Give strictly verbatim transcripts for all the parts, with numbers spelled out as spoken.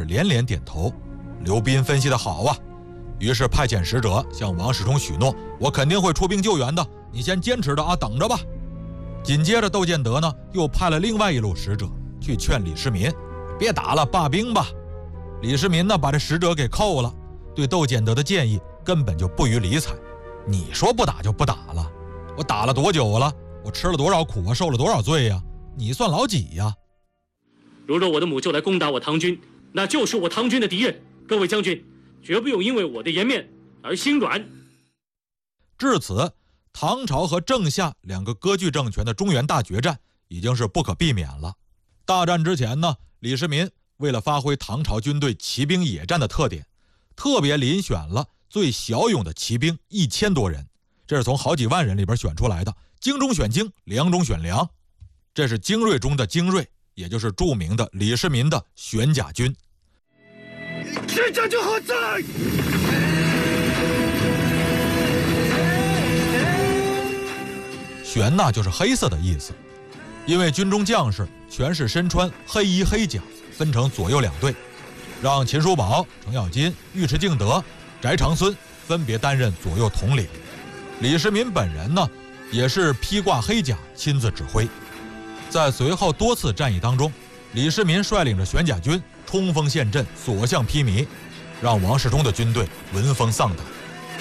连连点头。刘斌分析得好啊，于是派遣使者向王世充许诺，我肯定会出兵救援的，你先坚持着啊，等着吧。紧接着窦建德呢又派了另外一路使者去劝李世民，别打了，罢兵吧。李世民呢把这使者给扣了，对窦建德的建议根本就不予理睬。你说不打就不打了，我打了多久了？我吃了多少苦啊，受了多少罪呀？你算老几呀？ 如若我的母舅来攻打我唐军，那就是我唐军的敌人。各位将军，绝不用因为我的颜面而心软。 至此，唐朝和郑夏两个割据政权的中原大决战已经是不可避免了。大战之前呢，李世民为了发挥唐朝军队骑兵野战的特点，特别遴选了最骁勇的骑兵一千多人，这是从好几万人里边选出来的，精中选精，良中选良。这是精锐中的精锐，也就是著名的李世民的玄甲军。 是将军何在？ 玄呐就是黑色的意思，因为军中将士全是身穿黑衣黑甲，分成左右两队，让秦叔宝、程咬金、尉迟敬德、翟长孙分别担任左右统领。李世民本人呢，也是披挂黑甲亲自指挥。在随后多次战役当中，李世民率领着玄甲军冲锋陷阵，所向披靡，让王世充的军队闻风丧胆。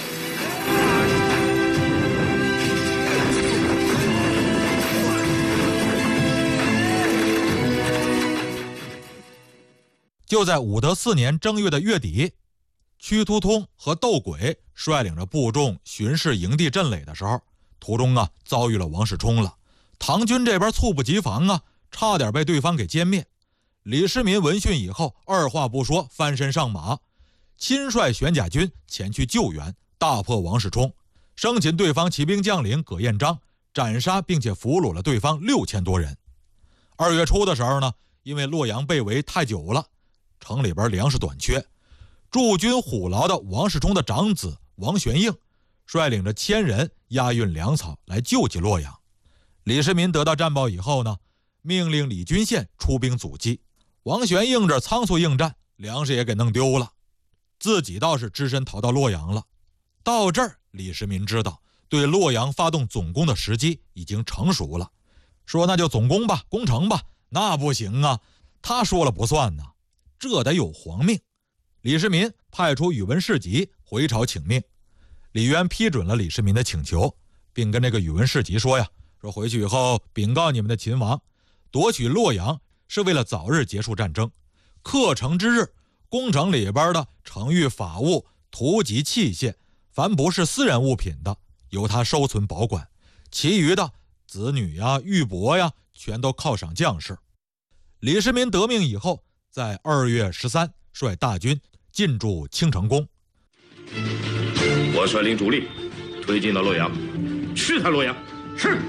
就在武德四年正月的月底，屈突通和窦轨率领着部众巡视营地阵垒的时候，途中啊遭遇了王世充了。唐军这边猝不及防啊，差点被对方给歼灭。李世民闻讯以后，二话不说，翻身上马，亲率玄甲军前去救援，大破王世充，生擒对方骑兵将领葛彦章，斩杀并且俘虏了对方六千多人。二月初的时候呢，因为洛阳被围太久了，城里边粮食短缺，驻军虎牢的王世充的长子王玄应率领着千人押运粮草来救济洛阳。李世民得到战报以后呢，命令李君宪出兵阻击。王玄应这仓促应战，粮食也给弄丢了，自己倒是只身逃到洛阳了。到这儿，李世民知道对洛阳发动总攻的时机已经成熟了，说那就总攻吧，攻城吧。那不行啊，他说了不算呢，这得有皇命。李世民派出宇文士集回朝请命，李渊批准了李世民的请求，并跟这个宇文士集说呀，说回去以后禀告你们的秦王，夺取洛阳是为了早日结束战争，克城之日，宫城里边的城御法物、图籍器械，凡不是私人物品的，由他收存保管，其余的子女呀、玉帛呀，全都犒赏将士。李世民得命以后，在二月十三率大军进驻青城宫。 我率领主力推进到洛阳， 去他洛阳。 是。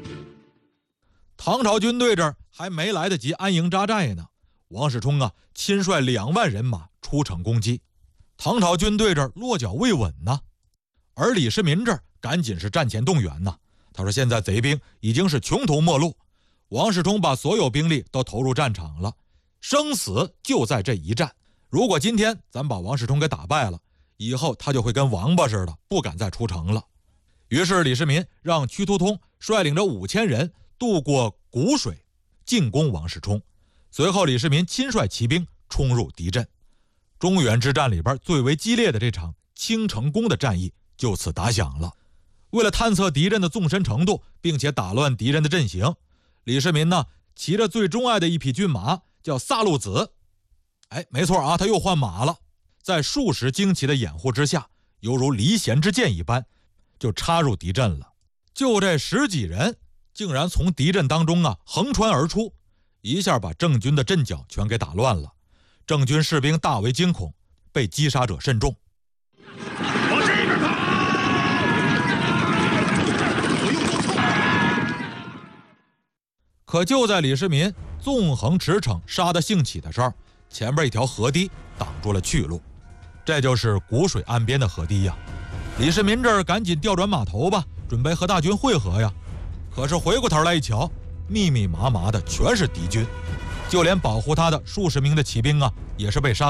唐朝军队这儿还没来得及安营扎寨呢，王世充啊亲率两万人马出城攻击。唐朝军队这儿落脚未稳呢，而李世民这儿赶紧是战前动员呢。他说现在贼兵已经是穷途末路，王世充把所有兵力都投入战场了，生死就在这一战。如果今天咱把王世充给打败了，以后他就会跟王八似的，不敢再出城了。于是李世民让屈突通率领着五千人渡过谷水，进攻王世充。随后李世民亲率骑兵冲入敌阵。中原之战里边最为激烈的这场青城宫的战役就此打响了。为了探测敌人的纵深程度，并且打乱敌人的阵型，李世民呢骑着最钟爱的一匹骏马，叫萨路子。哎，没错啊，他又换马了。在数十精骑的掩护之下，犹如离弦之箭一般，就插入敌阵了。就这十几人，竟然从敌阵当中啊横穿而出，一下把郑军的阵脚全给打乱了。郑军士兵大为惊恐，被击杀者甚众。 往这边跑！ 可就在李世民纵横驰骋杀得兴起的时候，前边一条河堤挡住了去路，这就是谷水岸边的河堤呀。李世民这儿赶紧调转马头吧，准备和大军会合呀。可是回过头来一瞧，密密麻麻的全是敌军，就连保护他的数十名的骑兵啊，也是被杀